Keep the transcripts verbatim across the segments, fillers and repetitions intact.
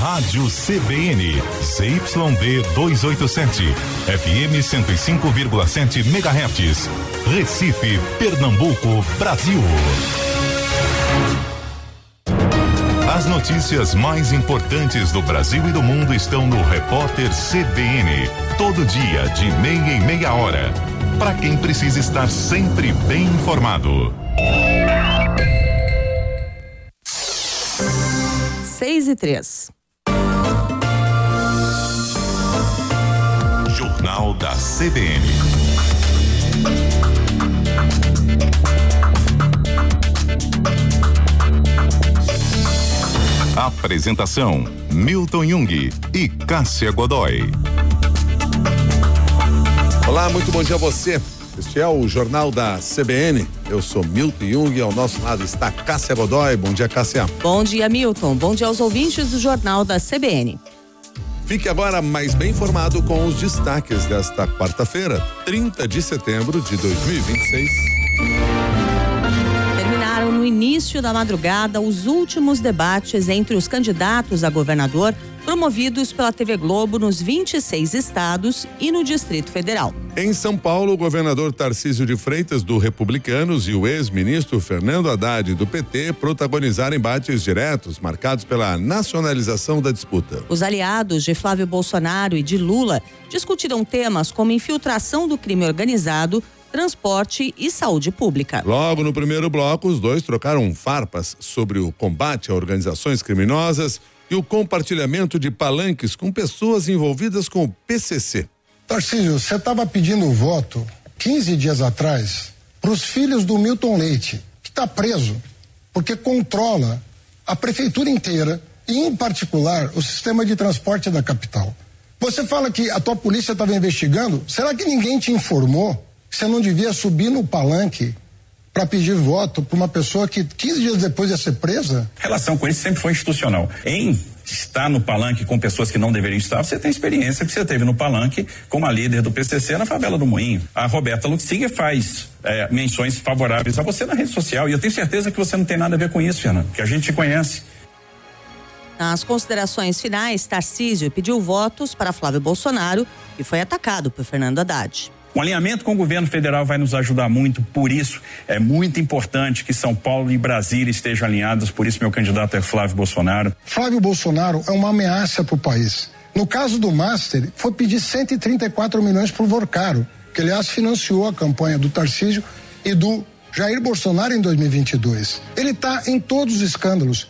Rádio C B N, Z Y B duzentos e oitenta e sete, F M cento e cinco vírgula sete megahertz, Recife, Pernambuco, Brasil. As notícias mais importantes do Brasil e do mundo estão no Repórter C B N, todo dia de meia em meia hora, para quem precisa estar sempre bem informado. Seis e três. Jornal da C B N. Apresentação: Milton Jung e Cássia Godoy. Olá, muito bom dia a você. Este é o Jornal da C B N. Eu sou Milton Jung e ao nosso lado está Cássia Godoy. Bom dia, Cássia. Bom dia, Milton. Bom dia aos ouvintes do Jornal da C B N. Fique agora mais bem informado com os destaques desta quarta-feira, trinta de setembro de dois mil e vinte e seis. Terminaram no início da madrugada os últimos debates entre os candidatos a governador promovidos pela T V Globo nos vinte e seis estados e no Distrito Federal. Em São Paulo, o governador Tarcísio de Freitas, do Republicanos, e o ex-ministro Fernando Haddad, do P T, protagonizaram embates diretos marcados pela nacionalização da disputa. Os aliados de Flávio Bolsonaro e de Lula discutiram temas como infiltração do crime organizado, transporte e saúde pública. Logo no primeiro bloco, os dois trocaram farpas sobre o combate a organizações criminosas e o compartilhamento de palanques com pessoas envolvidas com o P C C. Tarcísio, você estava pedindo voto quinze dias atrás para os filhos do Milton Leite, que está preso porque controla a prefeitura inteira e, em particular, o sistema de transporte da capital. Você fala que a tua polícia estava investigando, será que ninguém te informou que você não devia subir no palanque para pedir voto para uma pessoa que quinze dias depois ia ser presa? A relação com ele sempre foi institucional. Em estar no palanque com pessoas que não deveriam estar, você tem experiência que você teve no palanque como a líder do P C C na favela do Moinho. A Roberta Luxiga faz é, menções favoráveis a você na rede social e eu tenho certeza que você não tem nada a ver com isso, Fernando, que a gente te conhece. Nas considerações finais, Tarcísio pediu votos para Flávio Bolsonaro e foi atacado por Fernando Haddad. O alinhamento com o governo federal vai nos ajudar muito, por isso é muito importante que São Paulo e Brasília estejam alinhados, por isso meu candidato é Flávio Bolsonaro. Flávio Bolsonaro é uma ameaça para o país. No caso do Master, foi pedir cento e trinta e quatro milhões para o Vorcaro, que aliás financiou a campanha do Tarcísio e do Jair Bolsonaro em dois mil e vinte e dois. Ele está em todos os escândalos.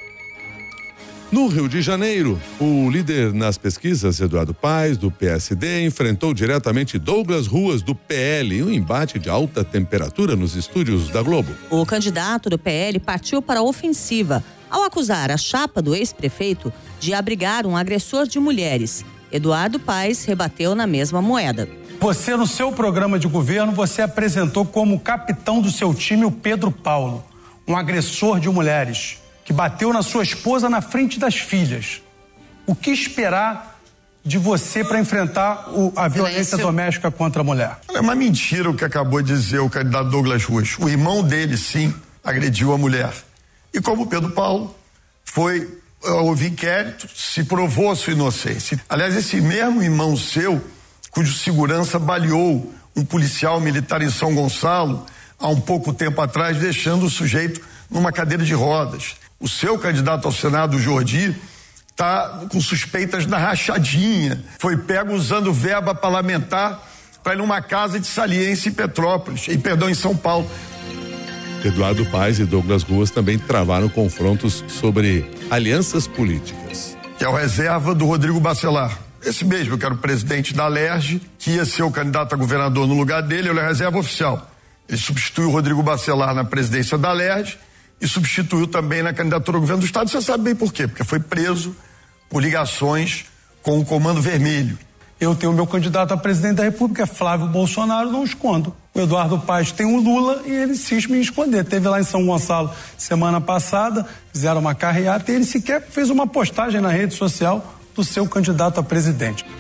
No Rio de Janeiro, o líder nas pesquisas, Eduardo Paes, do P S D, enfrentou diretamente Douglas Ruas, do P L, em um embate de alta temperatura nos estúdios da Globo. O candidato do P L partiu para a ofensiva ao acusar a chapa do ex-prefeito de abrigar um agressor de mulheres. Eduardo Paes rebateu na mesma moeda. Você, no seu programa de governo, você apresentou como capitão do seu time o Pedro Paulo, um agressor de mulheres, que bateu na sua esposa na frente das filhas. O que esperar de você para enfrentar o, a violência doméstica contra a mulher? É uma mentira o que acabou de dizer o candidato Douglas Ruas. O irmão dele, sim, agrediu a mulher. E como o Pedro Paulo foi, houve inquérito, se provou a sua inocência. Aliás, esse mesmo irmão seu, cujo segurança baleou um policial militar em São Gonçalo, há um pouco tempo atrás, deixando o sujeito numa cadeira de rodas. O seu candidato ao Senado, o Jordi, está com suspeitas na rachadinha. Foi pego usando verba parlamentar para ir numa casa de saliência em Petrópolis, em perdão, em São Paulo. Eduardo Paes e Douglas Ruas também travaram confrontos sobre alianças políticas. Que é o reserva do Rodrigo Bacelar. Esse mesmo, que era o presidente da Alerj, que ia ser o candidato a governador no lugar dele, ele é reserva oficial. Ele substituiu o Rodrigo Bacelar na presidência da Alerj e substituiu também na candidatura ao governo do estado. Você sabe bem por quê? Porque foi preso por ligações com o Comando Vermelho. Eu tenho o meu candidato a presidente da República, é Flávio Bolsonaro, não escondo. O Eduardo Paes tem o Lula e ele insiste em esconder. Teve lá em São Gonçalo semana passada, fizeram uma carreata e ele sequer fez uma postagem na rede social do seu candidato a presidente.